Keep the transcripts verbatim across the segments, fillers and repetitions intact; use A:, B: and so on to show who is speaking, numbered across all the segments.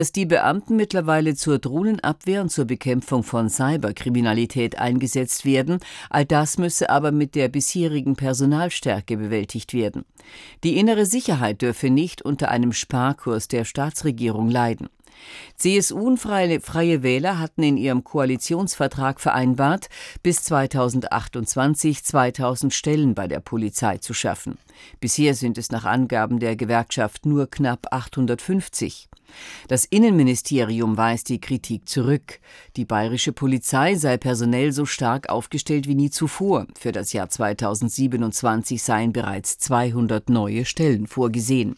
A: Dass die Beamten mittlerweile zur Drohnenabwehr und zur Bekämpfung von Cyberkriminalität eingesetzt werden, all das müsse aber mit der bisherigen Personalstärke bewältigt werden. Die innere Sicherheit dürfe nicht unter einem Sparkurs der Staatsregierung leiden. C S U und Freie, Freie Wähler hatten in ihrem Koalitionsvertrag vereinbart, bis zweitausendachtundzwanzig zweitausend Stellen bei der Polizei zu schaffen. Bisher sind es nach Angaben der Gewerkschaft nur knapp achthundertfünfzig. Das Innenministerium weist die Kritik zurück. Die bayerische Polizei sei personell so stark aufgestellt wie nie zuvor. Für das Jahr zweitausendsiebenundzwanzig seien bereits zweihundert neue Stellen vorgesehen.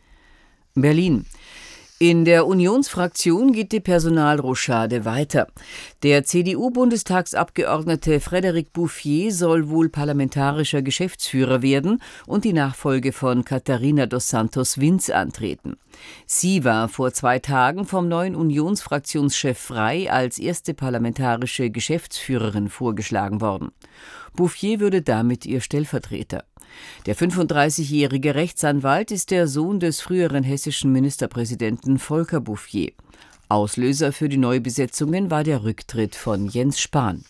A: Berlin. In der Unionsfraktion geht die Personalrochade weiter. Der C D U-Bundestagsabgeordnete Frédéric Bouffier soll wohl parlamentarischer Geschäftsführer werden und die Nachfolge von Katharina dos Santos Vinz antreten. Sie war vor zwei Tagen vom neuen Unionsfraktionschef Frey als erste parlamentarische Geschäftsführerin vorgeschlagen worden. Bouffier würde damit ihr Stellvertreter. Der fünfunddreißigjährige Rechtsanwalt ist der Sohn des früheren hessischen Ministerpräsidenten Volker Bouffier. Auslöser für die Neubesetzungen war der Rücktritt von Jens Spahn.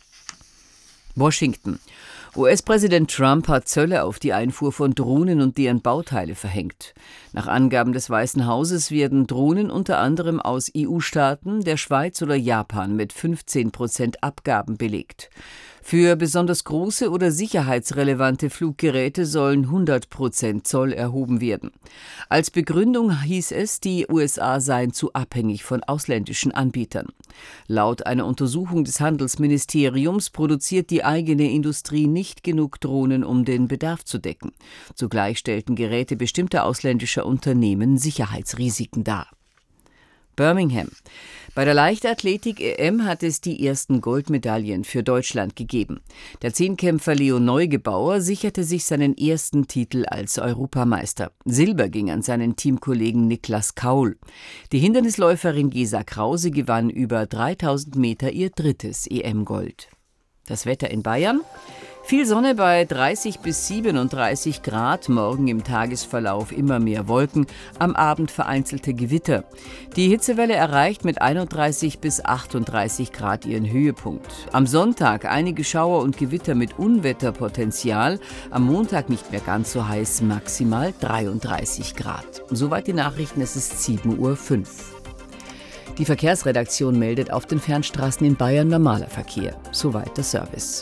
A: Washington. U S-Präsident Trump hat Zölle auf die Einfuhr von Drohnen und deren Bauteile verhängt. Nach Angaben des Weißen Hauses werden Drohnen unter anderem aus E U-Staaten, der Schweiz oder Japan mit fünfzehn Prozent Abgaben belegt. Für besonders große oder sicherheitsrelevante Fluggeräte sollen hundert Prozent Zoll erhoben werden. Als Begründung hieß es, die U S A seien zu abhängig von ausländischen Anbietern. Laut einer Untersuchung des Handelsministeriums produziert die eigene Industrie nicht genug Drohnen, um den Bedarf zu decken. Zugleich stellten Geräte bestimmter ausländischer Unternehmen Sicherheitsrisiken dar. Birmingham. Bei der Leichtathletik-E M hat es die ersten Goldmedaillen für Deutschland gegeben. Der Zehnkämpfer Leo Neugebauer sicherte sich seinen ersten Titel als Europameister. Silber ging an seinen Teamkollegen Niklas Kaul. Die Hindernisläuferin Gesa Krause gewann über dreitausend Meter ihr drittes E M-Gold. Das Wetter in Bayern? Viel Sonne bei dreißig bis siebenunddreißig Grad, morgen im Tagesverlauf immer mehr Wolken, am Abend vereinzelte Gewitter. Die Hitzewelle erreicht mit einunddreißig bis achtunddreißig Grad ihren Höhepunkt. Am Sonntag einige Schauer und Gewitter mit Unwetterpotenzial, am Montag nicht mehr ganz so heiß, maximal dreiunddreißig Grad. Soweit die Nachrichten, es ist sieben Uhr fünf. Die Verkehrsredaktion meldet auf den Fernstraßen in Bayern normaler Verkehr. Soweit der Service.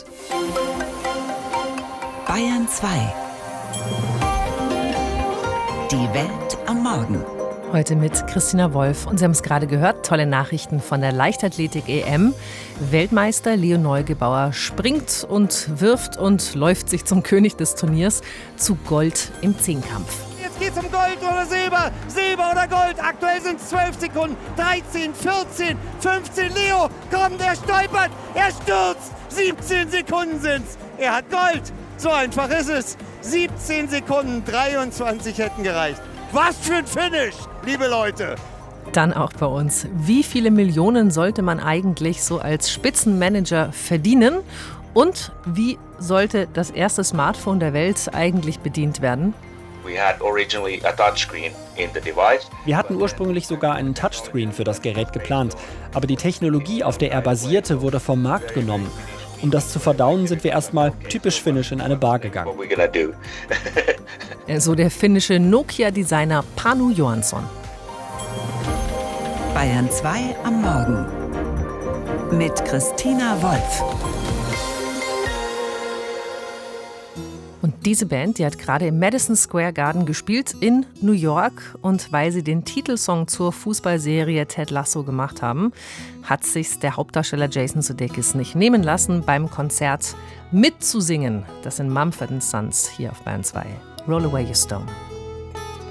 B: Bayern zwei. Die Welt am Morgen.
C: Heute mit Christina Wolf. Und Sie haben es gerade gehört, tolle Nachrichten von der Leichtathletik-E M. Weltmeister Leo Neugebauer springt und wirft und läuft sich zum König des Turniers zu Gold im Zehnkampf.
D: Jetzt geht's um Gold oder Silber. Silber oder Gold. Aktuell sind es zwölf Sekunden. dreizehn, vierzehn, fünfzehn. Leo, komm, der stolpert. Er stürzt. siebzehn Sekunden sind's. Er hat Gold. So einfach ist es. siebzehn Sekunden, dreiundzwanzig hätten gereicht. Was für ein Finish, liebe Leute.
C: Dann auch bei uns. Wie viele Millionen sollte man eigentlich so als Spitzenmanager verdienen? Und wie sollte das erste Smartphone der Welt eigentlich bedient werden?
E: Wir hatten ursprünglich sogar einen Touchscreen für das Gerät geplant. Aber die Technologie, auf der er basierte, wurde vom Markt genommen. Um das zu verdauen, sind wir erstmal typisch finnisch in eine Bar gegangen.
C: So der finnische Nokia-Designer Panu Johansson.
B: Bayern zwei am Morgen mit Christina Wolf.
C: Und diese Band, die hat gerade im Madison Square Garden gespielt in New York. Und weil sie den Titelsong zur Fußballserie Ted Lasso gemacht haben, hat sich's der Hauptdarsteller Jason Sudeikis nicht nehmen lassen, beim Konzert mitzusingen. Das sind Mumford and Sons hier auf Bayern zwei. Roll Away Your Stone.